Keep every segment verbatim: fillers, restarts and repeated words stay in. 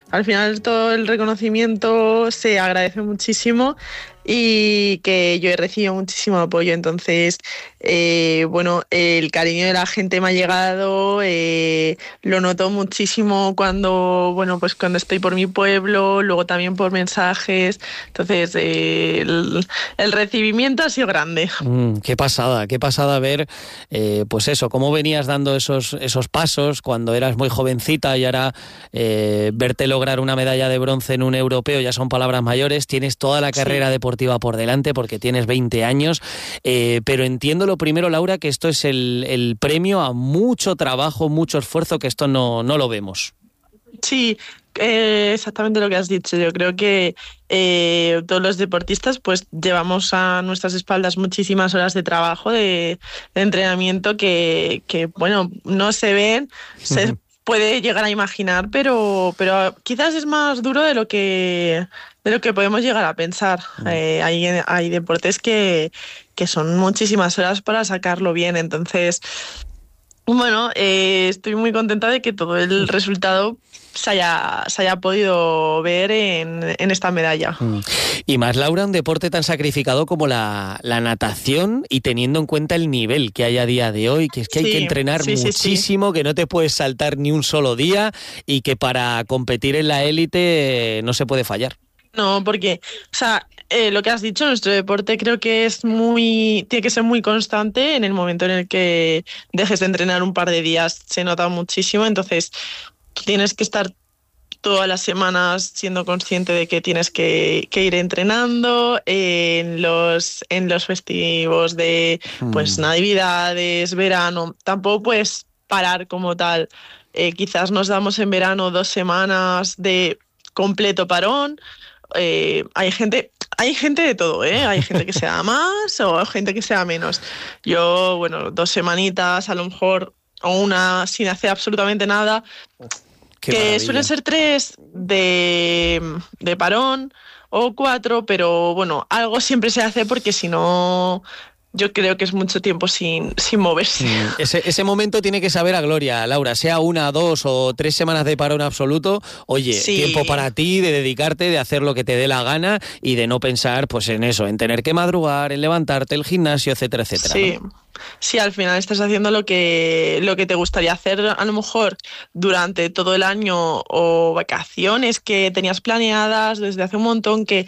al final todo el reconocimiento se agradece muchísimo y que yo he recibido muchísimo apoyo. Entonces, eh, bueno, el cariño de la gente me ha llegado, eh, lo noto muchísimo cuando, bueno, pues cuando estoy por mi pueblo, luego también por mensajes. Entonces, eh, el, el recibimiento ha sido grande. Mm, qué pasada, qué pasada ver, eh, pues eso, cómo venías dando esos, esos pasos cuando eras muy jovencita y ahora eh, verte lograr una medalla de bronce en un europeo ya son palabras mayores. Tienes toda la carrera sí. deportiva por delante porque tienes veinte años, eh, pero entiendo lo primero, Laura, que esto es el, el premio a mucho trabajo, mucho esfuerzo, que esto no, no lo vemos. Sí, eh, exactamente lo que has dicho. Yo creo que eh, todos los deportistas pues llevamos a nuestras espaldas muchísimas horas de trabajo, de, de entrenamiento que, que, bueno, no se ven, se puede llegar a imaginar, pero, pero quizás es más duro de lo que... de lo que podemos llegar a pensar. Eh, hay, hay deportes que, que son muchísimas horas para sacarlo bien, entonces, bueno, eh, estoy muy contenta de que todo el resultado se haya, se haya podido ver en, en esta medalla. Y más, Laura, un deporte tan sacrificado como la, la natación, y teniendo en cuenta el nivel que hay a día de hoy, que es que sí, hay que entrenar sí, muchísimo, sí, sí. que no te puedes saltar ni un solo día y que para competir en la élite no se puede fallar. No, porque, o sea, eh, lo que has dicho, nuestro deporte creo que es muy, tiene que ser muy constante. En el momento en el que dejes de entrenar un par de días se nota muchísimo, entonces tienes que estar todas las semanas siendo consciente de que tienes que, que ir entrenando en los, en los festivos de pues hmm. navidades, verano. Tampoco puedes parar como tal. Eh, quizás nos damos en verano dos semanas de completo parón. Eh, hay gente, hay gente de todo, ¿eh? Hay gente que sea más o gente que sea menos. Yo, bueno, dos semanitas a lo mejor o una sin hacer absolutamente nada. Qué que maravilla. Suelen ser tres de, de parón o cuatro, pero bueno, algo siempre se hace porque si no... yo creo que es mucho tiempo sin, sin moverse. Mm, ese, ese momento tiene que saber a gloria, Laura, sea una, dos o tres semanas de parón absoluto. Oye, sí. tiempo para ti, de dedicarte, de hacer lo que te dé la gana y de no pensar pues en eso, en tener que madrugar, en levantarte, el gimnasio, etcétera, etcétera. Sí, ¿no? Sí, al final estás haciendo lo que, lo que te gustaría hacer a lo mejor durante todo el año, o vacaciones que tenías planeadas desde hace un montón, que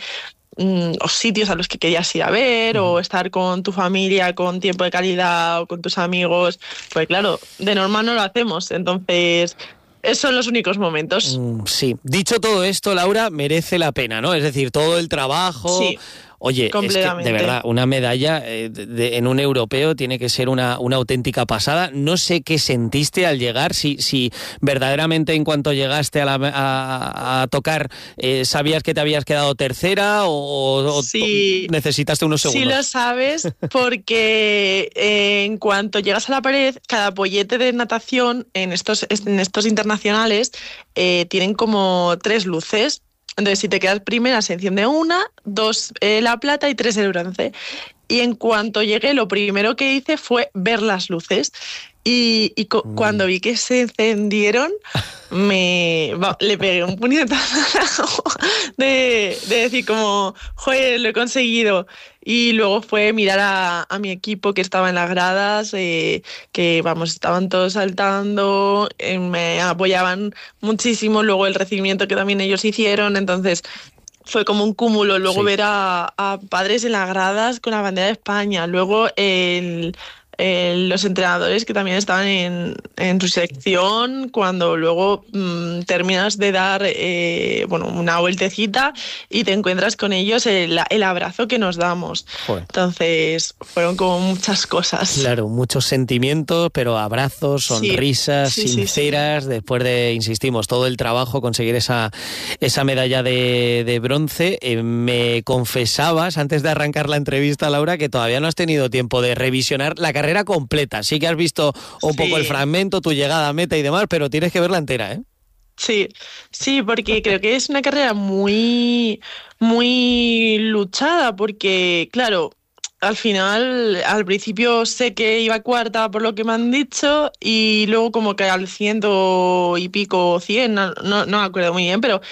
o sitios a los que querías ir a ver, uh-huh. o estar con tu familia con tiempo de calidad o con tus amigos. Pues claro, de normal no lo hacemos, entonces esos son los únicos momentos. Mm, sí, dicho todo esto, Laura, merece la pena, ¿no? Es decir, todo el trabajo... Sí. Oye, es que de verdad, una medalla eh, de, de, en un europeo tiene que ser una, una auténtica pasada. No sé qué sentiste al llegar, si, si verdaderamente en cuanto llegaste a, la, a, a tocar eh, sabías que te habías quedado tercera o, o sí, necesitaste unos segundos. Sí lo sabes, porque eh, en cuanto llegas a la pared, cada pollete de natación en estos, en estos internacionales eh, tienen como tres luces. Entonces, si te quedas primera, se enciende una, dos eh, la plata y tres el bronce. Y en cuanto llegué, lo primero que hice fue ver las luces. Y, y cu- mm. cuando vi que se encendieron, me va, le pegué un puñetazo de, de decir como, joder, lo he conseguido. Y luego fue mirar a, a mi equipo que estaba en las gradas, eh, que vamos, estaban todos saltando, eh, me apoyaban muchísimo. Luego el recibimiento que también ellos hicieron, entonces fue como un cúmulo. Luego sí. ver a, a padres en las gradas con la bandera de España, luego el... Eh, los entrenadores que también estaban en, en tu sección, cuando luego mmm, terminas de dar eh, bueno, una vueltecita y te encuentras con ellos, el, el abrazo que nos damos. Joder. Entonces fueron como muchas cosas. Claro, muchos sentimientos, pero abrazos, sonrisas sí, sí, sinceras, sí, sí. después de, insistimos, todo el trabajo, conseguir esa, esa medalla de, de bronce. Eh, me confesabas antes de arrancar la entrevista, Laura, que todavía no has tenido tiempo de revisionar la carrera completa. Sí que has visto un sí. poco el fragmento, tu llegada a meta y demás, pero tienes que verla entera, ¿eh? Sí, sí, porque creo que es una carrera muy, muy luchada, porque, claro, al final, al principio sé que iba cuarta por lo que me han dicho, y luego como que al ciento y pico, cien, no, no, no me acuerdo muy bien, pero